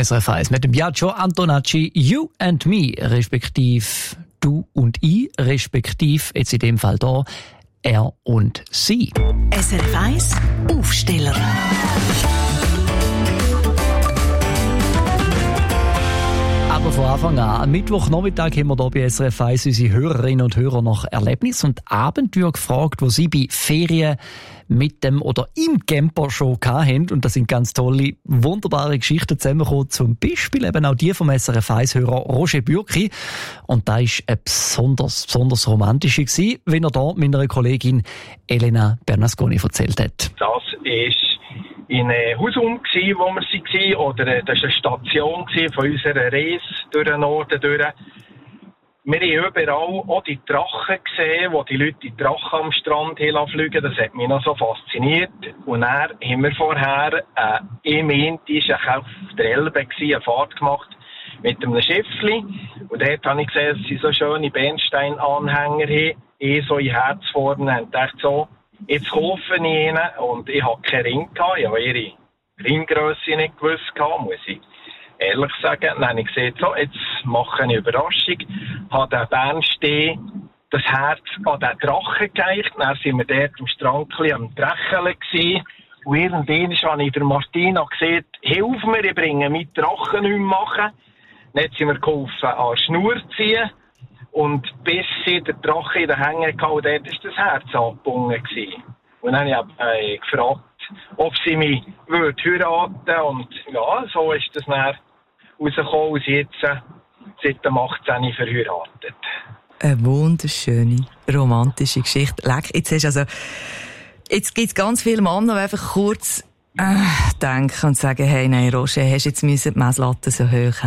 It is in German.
SRF 1 mit dem Biagio Antonacci, You and Me, respektiv du und ich, respektiv jetzt in dem Fall da, er und sie. SRF 1 Aufsteller. Aber von Anfang an, am Mittwochnachmittag haben wir hier bei SRF 1 unsere Hörerinnen und Hörer nach Erlebnis und Abenteuer gefragt, wo sie bei Ferien mit dem oder im Camper schon hatten. Und da sind ganz tolle, wunderbare Geschichten zusammengekommen. Zum Beispiel eben auch die vom SRF 1-Hörer Roger Bürki. Und da war besonders romantisch, wie er da meiner Kollegin Elena Bernasconi erzählt hat. Das ist in Husum, wo wir waren, oder das war eine Station von unserer Reise durch den Norden. Wir haben überall auch die Drachen gesehen, wo die Leute die Drachen am Strand fliegen. Das hat mich noch so fasziniert. Und dann haben wir vorher, im Inti, auf der Elbe, eine Fahrt gemacht mit einem Schiffli. Und dort habe ich gesehen, dass sie so schöne Bernsteinanhänger haben, so in Herzform. Und dachte so, jetzt kaufe ich ihnen. Und ich hatte keinen Ring gehabt. Ich habe ihre Ringgrösse nicht gewusst, muss ich ehrlich sagen. Dann habe ich gesagt, so, jetzt mache ich eine Überraschung. Habe den Bernstein, das Herz an den Drachen gereicht. Dann sind wir dort am Strand am Drecheln gewesen. Und irgendwann habe ich der Martina gesagt, hilf mir, ich bringe meinen Drachen nicht mehr machen. Dann sind wir geholfen, an Schnur zu ziehen. Und bis sie den Drachen in den Hängen hatte, dort war das Herz angebunden gewesen. Und dann habe ich gefragt, ob sie mich heiraten würde. Und ja, so ist das dann rausgekommen und sie jetzt seit dem 18 verheiratet. Eine wunderschöne, romantische Geschichte. Jetzt gibt es ganz viele Männer, die einfach kurz denken und sagen, hey, nein, Roger, hast jetzt die Messlatte so hoch